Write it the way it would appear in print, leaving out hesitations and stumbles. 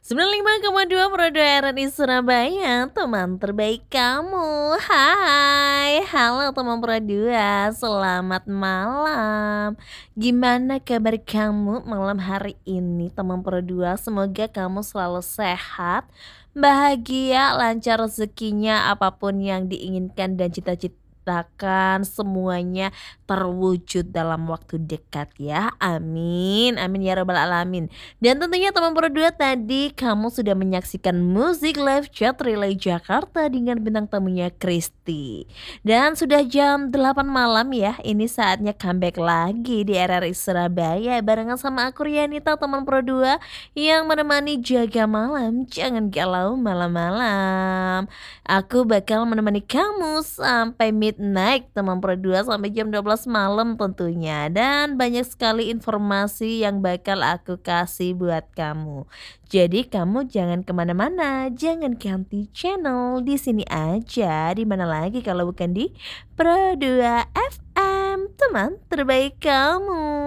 95,2 Pro 2 RRI Surabaya, teman terbaik kamu. Hai, halo teman Pro 2, selamat malam. Gimana kabar kamu malam hari ini teman Pro 2? Semoga kamu selalu sehat, bahagia, lancar rezekinya, apapun yang diinginkan dan cita-citakan semuanya terwujud dalam waktu dekat ya. Amin, amin ya rabbal alamin. Dan tentunya teman Pro 2, tadi kamu sudah menyaksikan musik live chat Relay Jakarta dengan bintang tamunya Kristi. Dan sudah jam 8 malam ya, ini saatnya comeback lagi di RRI Surabaya barengan sama aku Rianita teman Pro 2 yang menemani jaga malam, jangan galau malam-malam. Aku bakal menemani kamu sampai midnight teman Pro 2, sampai jam 12 malam tentunya. Dan banyak sekali informasi yang bakal aku kasih buat kamu. Jadi kamu jangan kemana-mana, jangan ganti channel, di sini aja. Di mana lagi kalau bukan di Pro 2 FM, teman terbaik kamu.